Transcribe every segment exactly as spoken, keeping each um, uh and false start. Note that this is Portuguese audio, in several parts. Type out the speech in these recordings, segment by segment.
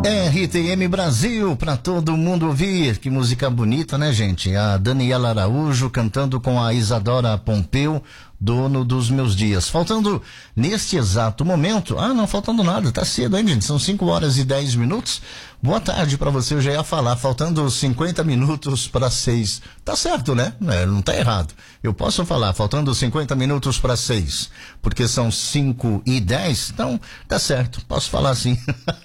R T M Brasil, pra todo mundo ouvir. Que música bonita, né, gente? A Daniela Araújo cantando com a Isadora Pompeu, Dono dos Meus Dias. Faltando, neste exato momento, ah, não faltando nada, tá cedo, hein, gente? São cinco horas e dez minutos. Boa tarde pra você, eu já ia falar, faltando cinquenta minutos para seis. Tá certo, né? É, não tá errado. Eu posso falar, faltando cinquenta minutos para seis, porque são cinco e dez, então tá certo, posso falar assim.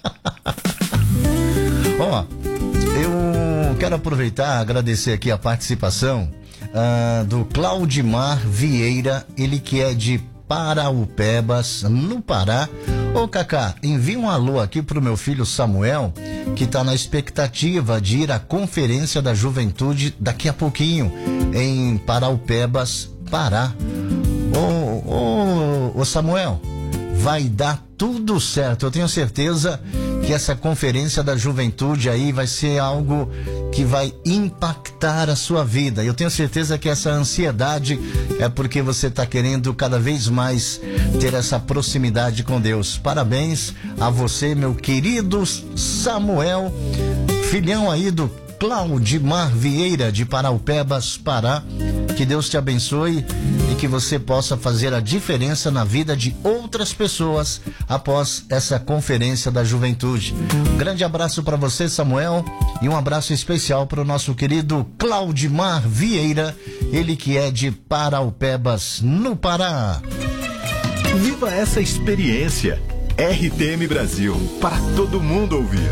Ó, eu quero aproveitar, agradecer aqui a participação uh, do Claudimar Vieira, ele que é de Paraupebas, no Pará. Ô Cacá, envia um alô aqui pro meu filho Samuel, que tá na expectativa de ir à Conferência da Juventude daqui a pouquinho, em Paraupebas, Pará. Ô, ô, ô Samuel, vai dar tudo certo, eu tenho certeza que essa Conferência da Juventude aí vai ser algo que vai impactar a sua vida. Eu tenho certeza que essa ansiedade é porque você está querendo cada vez mais ter essa proximidade com Deus. Parabéns a você, meu querido Samuel, filhão aí do Claudimar Vieira de Paraupebas, Pará. Que Deus te abençoe e que você possa fazer a diferença na vida de outras pessoas após essa Conferência da Juventude. Um grande abraço para você, Samuel, e um abraço especial para o nosso querido Claudimar Vieira, ele que é de Paraupebas, no Pará. Viva essa experiência. R T M Brasil, para todo mundo ouvir.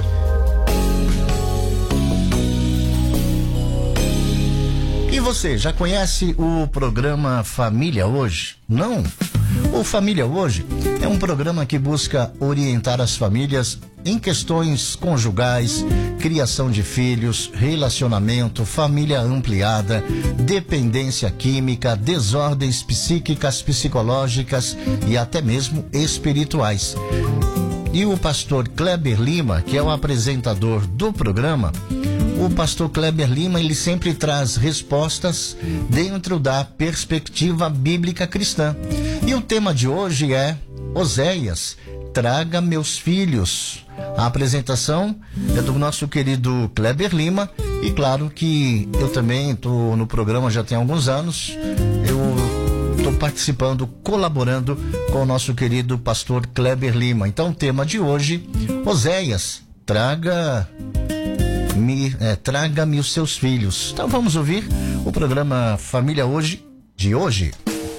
E você, já conhece o programa Família Hoje? Não? O Família Hoje é um programa que busca orientar as famílias em questões conjugais, criação de filhos, relacionamento, família ampliada, dependência química, desordens psíquicas, psicológicas e até mesmo espirituais. E o pastor Kleber Lima, que é o apresentador do programa, o pastor Kleber Lima, ele sempre traz respostas dentro da perspectiva bíblica cristã. E o tema de hoje é Oséias, traga meus filhos. A apresentação é do nosso querido Kleber Lima e claro que eu também estou no programa já tem alguns anos, eu estou participando, colaborando com o nosso querido pastor Kleber Lima. Então o tema de hoje, Oséias, traga... Me, é, traga-me os seus filhos. Então vamos ouvir o programa Família Hoje de hoje.